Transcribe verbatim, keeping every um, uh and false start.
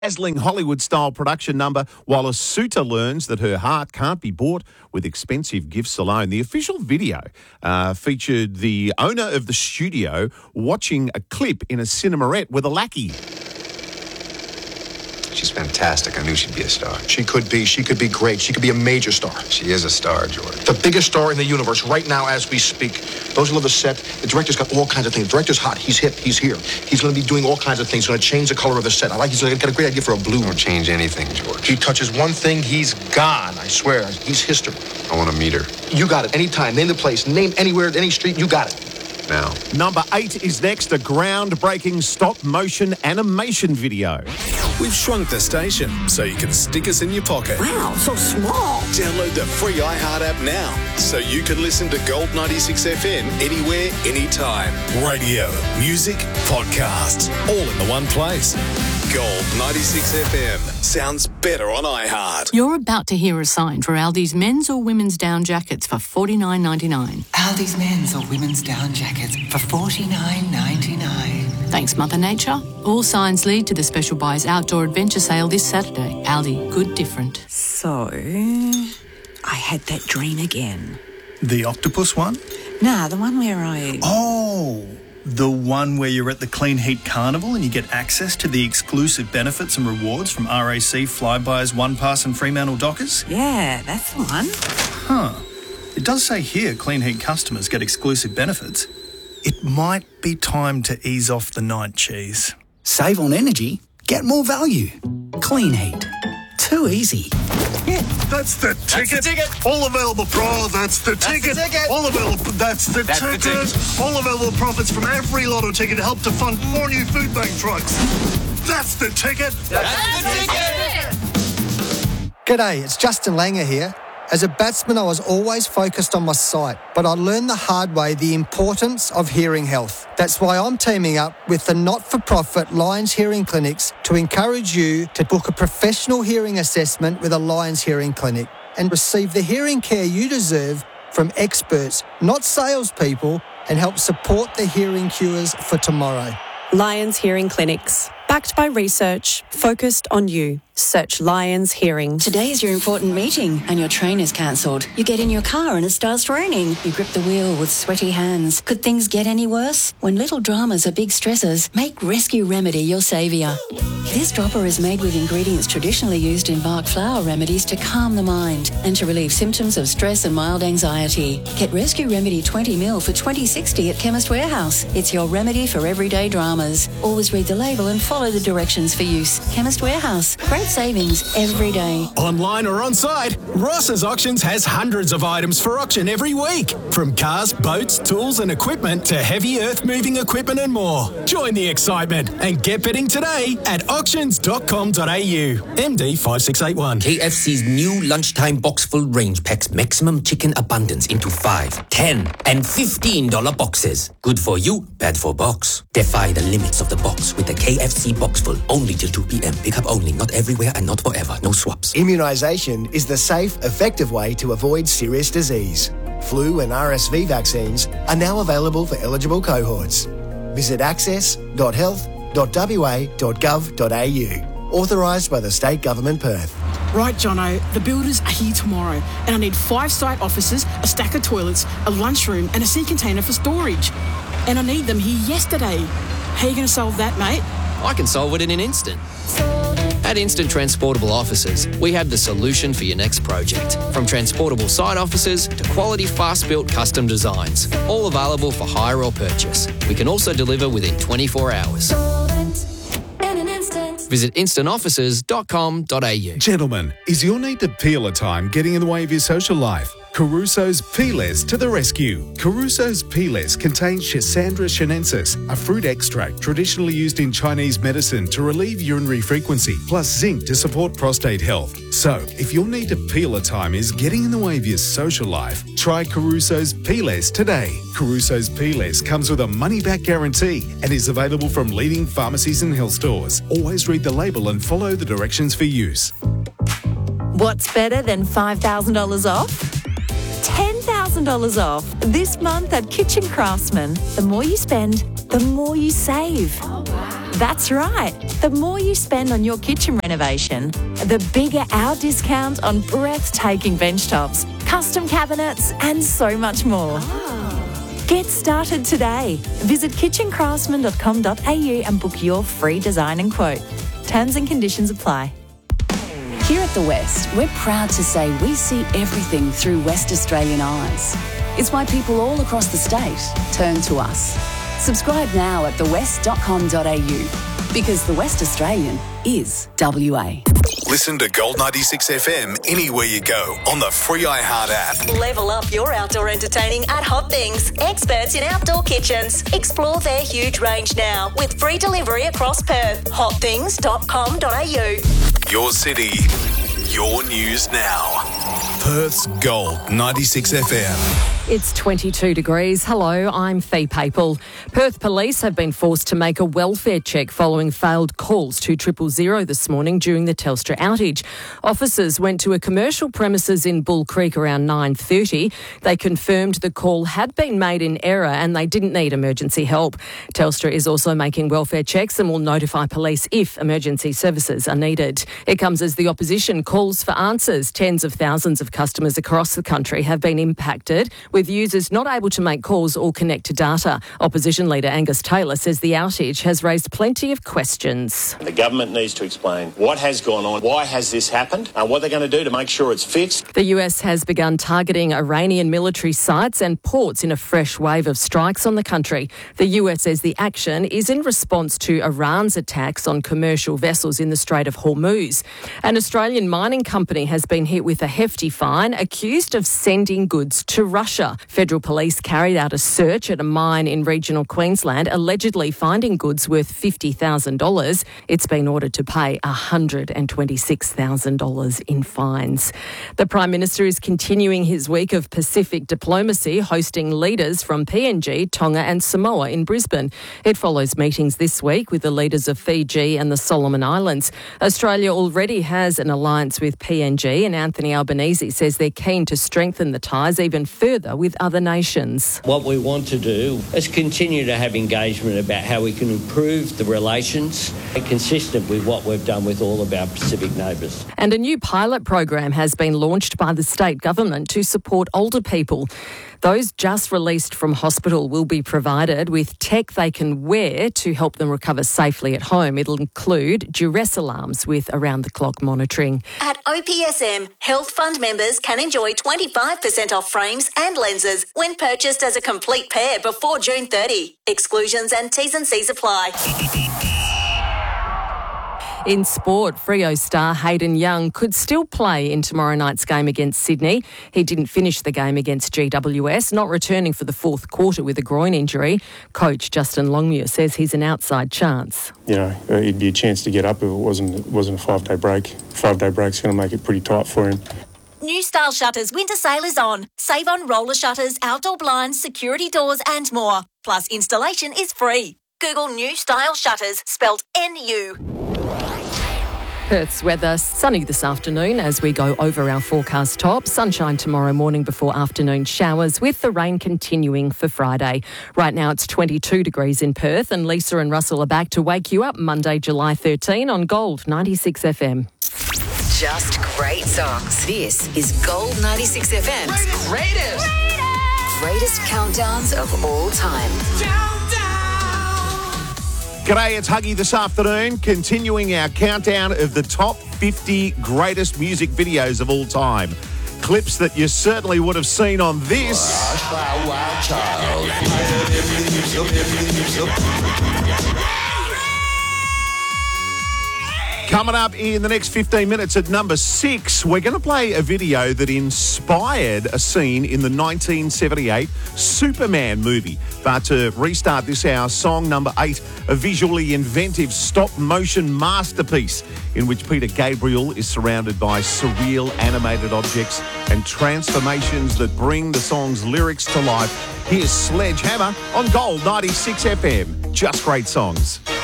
dazzling Hollywood-style production number while a suitor learns that her heart can't be bought with expensive gifts alone. The official video uh, featured the owner of the studio watching a clip in a cinemarette with a lackey. She's fantastic. I knew she'd be a star. She could be. She could be great. She could be a major star. She is a star, George. The biggest star in the universe right now as we speak. Those who love the set, the director's got all kinds of things. The director's hot. He's hip. He's here. He's going to be doing all kinds of things. He's going to change the color of the set. I like he's got a great idea for a blue. Don't change anything, George. He touches one thing, he's gone. I swear. He's history. I want to meet her. You got it. Anytime. Name the place. Name anywhere, any street. You got it. Now. Number eight is next, a groundbreaking stop-motion animation video. We've shrunk the station so you can stick us in your pocket. Wow, so small. Download the free iHeart app now so you can listen to Gold ninety-six F M anywhere, anytime. Radio, music, podcasts, all in the one place. Gold ninety-six F M sounds better on iHeart. You're about to hear a sign for Aldi's men's or women's down jackets for forty-nine ninety-nine. Aldi's men's or women's down jackets for forty-nine ninety-nine. Thanks, Mother Nature. All signs lead to the Special Buys Outdoor Adventure Sale this Saturday. Aldi, good different. So, I had that dream again. The octopus one? Nah, the one where I... Oh, the one where you're at the Clean Heat Carnival and you get access to the exclusive benefits and rewards from R A C, Flybuys, One Pass and Fremantle Dockers? Yeah, that's the one. Huh. It does say here Clean Heat customers get exclusive benefits. It might be time to ease off the night cheese. Save on energy, get more value. Clean Heat. Too easy. Yeah, that's the ticket. That's the ticket. All available pro. That's the that's ticket. The ticket. All available. That's the that's ticket. The ticket. All available profits from every lotto ticket to help to fund four new food bank trucks. That's the ticket. That's, that's the ticket. G'day, it's Justin Langer here. As a batsman, I was always focused on my sight, but I learned the hard way the importance of hearing health. That's why I'm teaming up with the not-for-profit Lions Hearing Clinics to encourage you to book a professional hearing assessment with a Lions Hearing Clinic and receive the hearing care you deserve from experts, not salespeople, and help support the hearing cures for tomorrow. Lions Hearing Clinics. Backed by research, focused on you. Search Lions Hearing. Today's your important meeting and your train is cancelled. You get in your car and it starts raining. You grip the wheel with sweaty hands. Could things get any worse? When little dramas are big stressors, make Rescue Remedy your saviour. This dropper is made with ingredients traditionally used in Bach flower remedies to calm the mind and to relieve symptoms of stress and mild anxiety. Get Rescue Remedy twenty mil for twenty sixty at Chemist Warehouse. It's your remedy for everyday dramas. Always read the label and follow the directions for use. Chemist Warehouse. Great savings every day. Online or on site, Ross's Auctions has hundreds of items for auction every week. From cars, boats, tools and equipment to heavy earth-moving equipment and more. Join the excitement and get bidding today at auctions dot com dot a u. M D five six eight one. K F C's new lunchtime box full range packs maximum chicken abundance into five, ten and fifteen dollar boxes. Good for you, bad for box. Defy the limits of the box with the K F C box full only till two p.m. Pick up only, not everywhere and not forever. No swaps. Immunisation is the safe, effective way to avoid serious disease. Flu and R S V vaccines are now available for eligible cohorts. Visit access dot health dot w a dot gov dot a u. Authorised by the State Government Perth. Right, Jono, the builders are here tomorrow and I need five site offices, a stack of toilets, a lunchroom and a sea container for storage. And I need them here yesterday. How are you going to solve that, mate? I can solve it in an instant. At Instant Transportable Offices, we have the solution for your next project. From transportable site offices to quality fast-built custom designs, all available for hire or purchase. We can also deliver within twenty-four hours. Visit instant offices dot com dot a u. Gentlemen, is your need to peel a time getting in the way of your social life? Caruso's Peelers to the rescue. Caruso's Peelers contains Schisandra chinensis, a fruit extract traditionally used in Chinese medicine to relieve urinary frequency, plus zinc to support prostate health. So, if your need to peel a time is getting in the way of your social life, try Caruso's Peelers today. Caruso's Peelers comes with a money-back guarantee and is available from leading pharmacies and health stores. Always read the label and follow the directions for use. What's better than five thousand dollars off? ten thousand dollars off this month at Kitchen Craftsman. The more you spend, the more you save. That's right. The more you spend on your kitchen renovation, the bigger our discount on breathtaking bench tops, custom cabinets, and so much more. Get started today. Visit kitchen craftsman dot com dot a u and book your free design and quote. Terms and conditions apply. Here at The West, we're proud to say we see everything through West Australian eyes. It's why people all across the state turn to us. Subscribe now at the west dot com dot a u because The West Australian is W A. Listen to Gold ninety-six F M anywhere you go on the free iHeart app. Level up your outdoor entertaining at Hot Things, experts in outdoor kitchens. Explore their huge range now with free delivery across Perth. hot things dot com dot a u. Your city, your news now. Perth's Gold ninety-six F M. It's twenty-two degrees. Hello, I'm Fee Papel. Perth police have been forced to make a welfare check following failed calls to triple zero this morning during the Telstra outage. Officers went to a commercial premises in Bull Creek around nine thirty. They confirmed the call had been made in error and they didn't need emergency help. Telstra is also making welfare checks and will notify police if emergency services are needed. It comes as the opposition calls for answers. Tens of thousands of customers across the country have been impacted, with users not able to make calls or connect to data. Opposition leader Angus Taylor says the outage has raised plenty of questions. The government needs to explain what has gone on, why has this happened, and what they're going to do to make sure it's fixed. The U S has begun targeting Iranian military sites and ports in a fresh wave of strikes on the country. The U S says the action is in response to Iran's attacks on commercial vessels in the Strait of Hormuz. An Australian mining company has been hit with a hefty fine, accused of sending goods to Russia. Federal police carried out a search at a mine in regional Queensland, allegedly finding goods worth fifty thousand dollars. It's been ordered to pay one hundred twenty-six thousand dollars in fines. The Prime Minister is continuing his week of Pacific diplomacy, hosting leaders from P N G, Tonga and Samoa in Brisbane. It follows meetings this week with the leaders of Fiji and the Solomon Islands. Australia already has an alliance with P N G, and Anthony Albanese says they're keen to strengthen the ties even further with other nations. What we want to do is continue to have engagement about how we can improve the relations, consistent with what we've done with all of our Pacific neighbours. And a new pilot program has been launched by the state government to support older people. Those just released from hospital will be provided with tech they can wear to help them recover safely at home. It'll include duress alarms with around-the-clock monitoring. At O P S M, Health Fund members can enjoy twenty-five percent off frames and lenses when purchased as a complete pair before June thirtieth. Exclusions and T's and C's apply. In sport, Freo star Hayden Young could still play in tomorrow night's game against Sydney. He didn't finish the game against G W S, not returning for the fourth quarter with a groin injury. Coach Justin Longmuir says he's an outside chance. You know, it'd be a chance to get up if it wasn't, it wasn't a five-day break. Five-day break's going to make it pretty tight for him. New Style Shutters winter sale is on. Save on roller shutters, outdoor blinds, security doors and more. Plus installation is free. Google New Style Shutters, spelled N U. Perth's weather, sunny this afternoon as we go over our forecast top. Sunshine tomorrow morning before afternoon showers, with the rain continuing for Friday. Right now it's twenty-two degrees in Perth, and Lisa and Russell are back to wake you up Monday, July thirteenth on Gold ninety-six F M. Just great songs. This is Gold ninety-six F M's greatest, greatest, greatest countdowns of all time. G'day, it's Huggy this afternoon, continuing our countdown of the top fifty greatest music videos of all time. Clips that you certainly would have seen on this. Wild, wild child. Coming up in the next fifteen minutes at number six, we're going to play a video that inspired a scene in the nineteen seventy-eight Superman movie. But to restart this hour, song number eight, a visually inventive stop-motion masterpiece in which Peter Gabriel is surrounded by surreal animated objects and transformations that bring the song's lyrics to life. Here's Sledgehammer on Gold ninety-six F M. Just great songs.